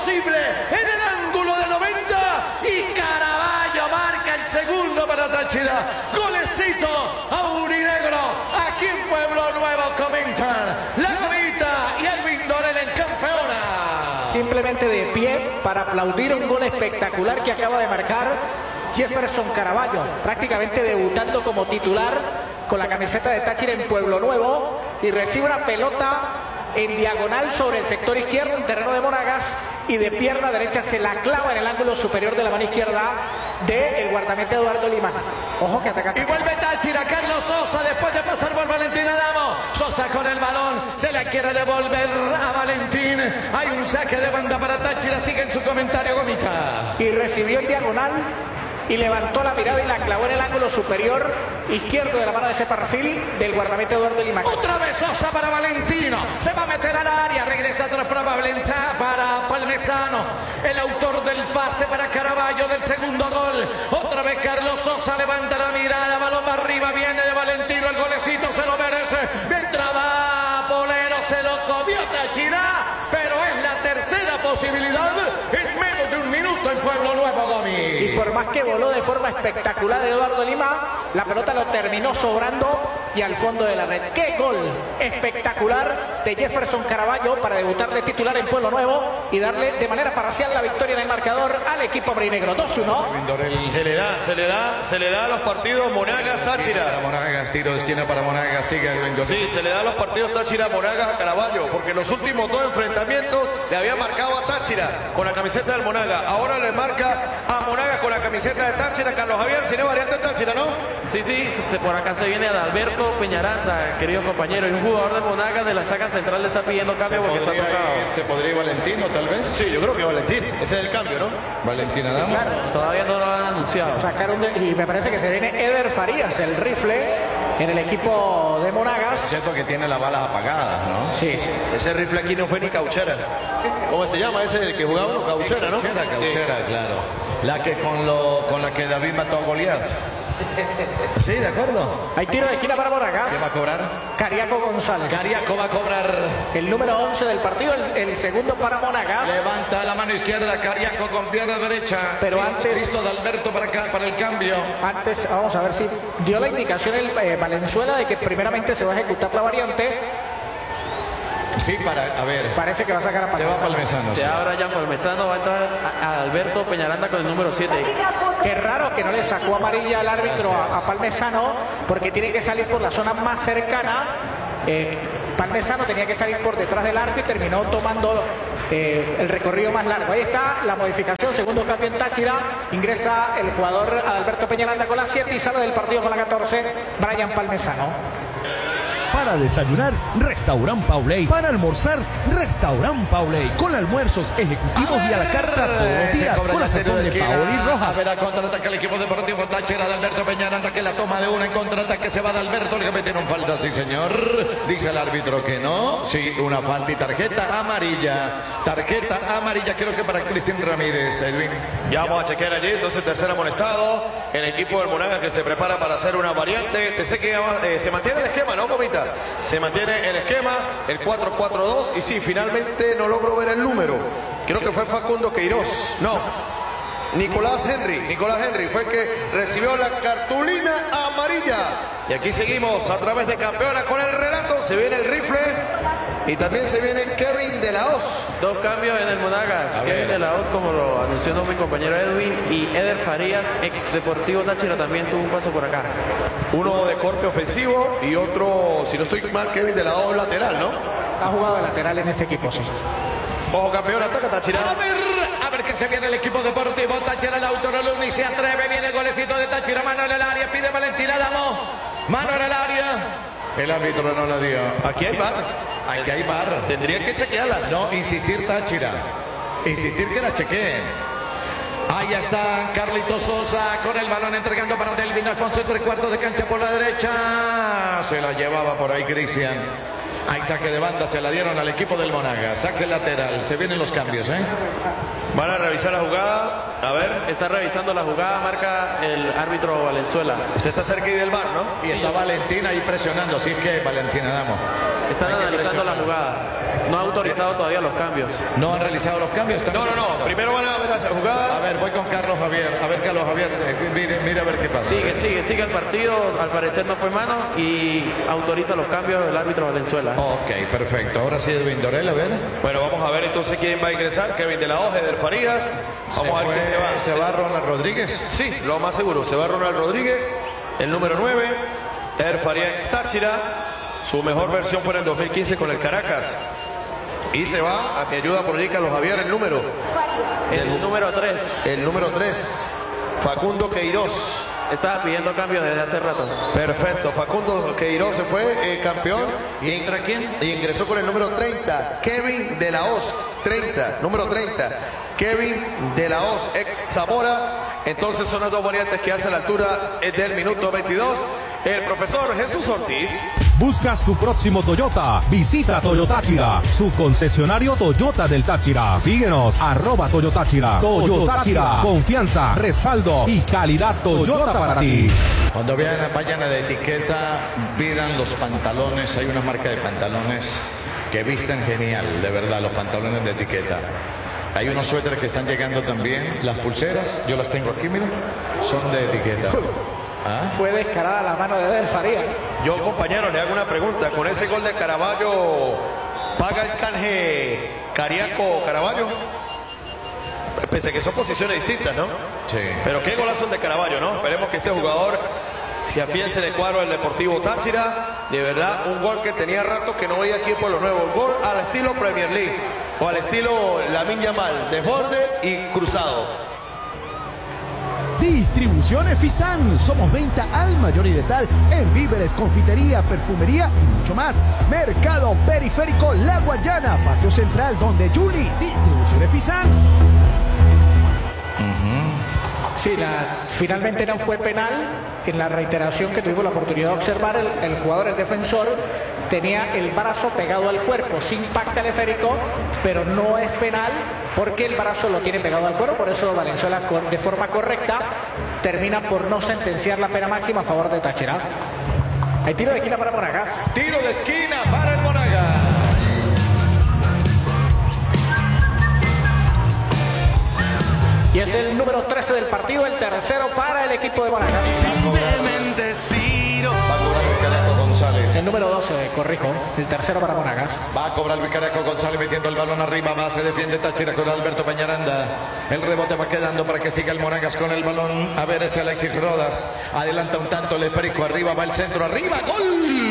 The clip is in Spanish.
posible en el ángulo de 90 y Caraballo marca el segundo para Táchira. Golecito aurinegro. Aquí en Pueblo Nuevo comentan la Gomita y el Vindorel en campeona. Simplemente de pie para aplaudir un gol espectacular que acaba de marcar Jefferson Caraballo, prácticamente debutando como titular con la camiseta de Táchira en Pueblo Nuevo, y recibe una pelota en diagonal sobre el sector izquierdo en terreno de Monagas y de pierna derecha se la clava en el ángulo superior de la mano izquierda del guardameta Eduardo Lima. Ojo que ataca. Y vuelve Táchira, Carlos Sosa después de pasar por Valentín Adamo. Sosa con el balón, se la quiere devolver a Valentín. Hay un saque de banda para Táchira, sigue en su comentario Gomita. Y recibió en diagonal y levantó la mirada y la clavó en el ángulo superior izquierdo de la mano de ese perfil del guardameta Eduardo Lima. Otra vez Sosa para Valentino, se va a meter al área, regresa atrás para Palmesano, el autor del pase para Caraballo del segundo gol. Otra vez Carlos Sosa levanta la mirada, balón para arriba, viene de Valentino, el golecito se lo merece, mientras va Polero, se lo comió Táchira, pero es la tercera posibilidad en menos de un minuto en Pueblo Nuevo, Gomi. Y por más que voló de forma espectacular Eduardo Lima, la pelota lo terminó sobrando y al fondo de la red. ¡Qué gol espectacular de Jefferson Caraballo para debutar de titular en Pueblo Nuevo y darle de manera parcial la victoria en el marcador al equipo aurinegro? 2-1. Se le da a los partidos Monagas Táchira. Para Monagas, tiro de esquina para Monagas, sigue el Vindorel. Sí, se le da a los partidos Táchira Monagas a Caraballo, porque los últimos dos enfrentamientos le había marcado a Táchira con la camiseta del Monagas. Ahora le marca a Monagas con la camiseta de Táchira. Carlos Javier, si no variante Táchira, ¿no? Sí, por acá se viene Adalberto Peñaranda, querido compañero, y un jugador de Monagas de la saga central le está pidiendo cambio porque está tocado. ¿Se podría ir Valentino, tal vez? Sí, yo creo que Valentín. Ese es el cambio, ¿no? Valentín Adamo. Claro. Todavía no lo han anunciado. Y me parece que se viene Eder Farías, el rifle, en el equipo de Monagas. Cierto que tiene las balas apagadas, ¿no? Sí. Ese rifle aquí no fue ni Cauchera. ¿Cómo se llama? Ese es el que jugaba Cauchera, ¿no? Cauchera, claro. La que con la que David mató a Goliat. Sí, de acuerdo. Hay tiro de esquina para Monagas. ¿Qué va a cobrar? Cariaco González. Cariaco va a cobrar. El número 11 del partido, el segundo para Monagas. Levanta la mano izquierda, Cariaco con pierna derecha. Pero antes... Listo de Alberto para el cambio. Antes, vamos a ver si dio la indicación el Valenzuela de que primeramente se va a ejecutar la variante. Sí, a ver. Parece que va a sacar a Palmesano. Se va Palmesano. Se abra ya Palmesano, va a entrar a Alberto Peñaranda con el número 7. Qué raro que no le sacó amarilla al árbitro a Palmesano, porque tiene que salir por la zona más cercana. Palmesano tenía que salir por detrás del arco y terminó tomando el recorrido más largo. Ahí está la modificación, segundo cambio en Táchira. Ingresa el jugador Adalberto Peñaranda con la 7 y sale del partido con la 14, Brian Palmesano. Para desayunar, Restaurant Pauley. Para almorzar, Restaurant Pauley. Con almuerzos ejecutivos y a la carta todos los días. Con la sazón de Paoli Rojas. A ver, a contraataque el equipo deportivo Táchira de Alberto Peñaranda, que la toma de una en contraataque se va de Alberto. El que metieron falta, sí señor. Dice el árbitro que no. Sí, una falta y tarjeta amarilla. Tarjeta amarilla, creo que para Cristian Ramírez, Edwin. Ya vamos a chequear allí, entonces tercer amonestado. El equipo del Monagas que se prepara para hacer una variante. Pensé que se mantiene el esquema, ¿no, Comita? Se mantiene el esquema, el 4-4-2, y sí, finalmente no logro ver el número. Creo que fue Facundo Queiroz. No, Nicolás Henry fue el que recibió la cartulina amarilla. Y aquí seguimos a través de Campeona con el relato. Se viene el rifle y también se viene Kevin de la Hoz. Dos cambios en el Monagas. Kevin de la Hoz, como lo anunció mi compañero Edwin, y Eder Farías, ex Deportivo Táchira, también tuvo un paso por acá. Uno de corte ofensivo y otro, si no estoy mal, Kevin de la Hoz lateral, ¿no? Ha jugado de lateral en este equipo, sí. Ojo, campeón, ataca Táchira. A ver que se viene el equipo deportivo Táchira, el autor Luni se atreve, viene el golecito de Táchira, mano en el área, pide Valentín Adamo, mano en el área. El árbitro no la dio. Aquí hay VAR. Aquí hay VAR. Tendría que chequearla. No, insistir Táchira. Insistir que la chequeen. Ahí está Carlitos Sosa con el balón entregando para Delvin Alfonso, 3/4 de cancha por la derecha. Se la llevaba por ahí Cristian. Hay saque de banda, se la dieron al equipo del Monagas. Saque lateral, se vienen los cambios, ¿eh? Van a revisar la jugada. A ver. Está revisando la jugada, marca el árbitro Valenzuela. Usted está cerca ahí del VAR, ¿no? Y está Valentina ahí presionando, sí que Valentina Adamo. Están analizando la jugada. No ha autorizado todavía los cambios. No han realizado los cambios. No. Primero van a ver esa jugada. A ver, voy con Carlos Javier. A ver, Carlos Javier, mira a ver qué pasa. Sigue el partido. Al parecer no fue mano y autoriza los cambios del árbitro Valenzuela. Ok, perfecto. Ahora sí, Edwin Dorel, a ver. Bueno, vamos a ver entonces quién va a ingresar. Kevin de la O, Eder Farías. Vamos a ver quién se va. ¿Se va Ronald Rodríguez? Sí, lo más seguro. Se va Ronald Rodríguez, el número 9. Eder Farías Táchira. Su mejor versión fue en el 2015 con el Caracas. Y se va, a mi ayuda por allí, Carlos Javier, el número. El número 3. El número 3. Facundo Queiroz. Estaba pidiendo cambios desde hace rato. Perfecto. Facundo Queiroz se fue campeón. ¿Y entra quién? Y ingresó con el número 30. Kevin de la Hoz. 30. Número 30. Kevin de la Hoz, ex Zamora. Entonces son las dos variantes que hace a la altura del minuto 22. El profesor Jesús Ortiz. ¿Buscas tu próximo Toyota? Visita Toyotáchira, su concesionario Toyota del Táchira. Síguenos, @Toyotáchira. Toyotáchira, confianza, respaldo y calidad Toyota para ti. Cuando vayan a la etiqueta, pidan los pantalones. Hay una marca de pantalones que visten genial, de verdad, los pantalones de etiqueta. Hay unos suéteres que están llegando también. Las pulseras, yo las tengo aquí, mira, son de etiqueta. Fue descarada la mano de Eder Farías. Yo, compañero, le hago una pregunta. ¿Con ese gol de Caraballo paga el canje Cariaco Caraballo? Pese a que son posiciones distintas, ¿no? Sí. Pero qué golazo el de Caraballo, ¿no? Esperemos que este jugador se afiance de cuadro del Deportivo Táchira. De verdad, un gol que tenía rato que no veía aquí en Pueblo Nuevo. Gol al estilo Premier League o al estilo Lamine Yamal, desborde y cruzado. Distribución Efisan. Somos venta al mayor y detal en víveres, confitería, perfumería y mucho más. Mercado Periférico La Guayana, Patio Central Donde Juli. Distribución Efisan. Sí, finalmente no fue penal. En la reiteración que tuvimos la oportunidad de observar, el jugador, el defensor, tenía el brazo pegado al cuerpo, sin impacto teleférico, pero no es penal porque el brazo lo tiene pegado al cuerpo. Por eso Valenzuela, de forma correcta, termina por no sentenciar la pena máxima a favor de Táchira. Hay tiro de esquina para Monagas. Tiro de esquina para el Monagas. Y es el número 13 del partido, el tercero para el equipo de Monagas. Va a cobrar el Caraco González. El número 12, corrijo, el tercero para Monagas. Va a cobrar el Caraco González metiendo el balón arriba. Va, se defiende Táchira con Alberto Peñaranda. El rebote va quedando para que siga el Monagas con el balón. A ver, ese Alexis Rodas. Adelanta un tanto el Perico. Arriba va el centro. Arriba. ¡Gol!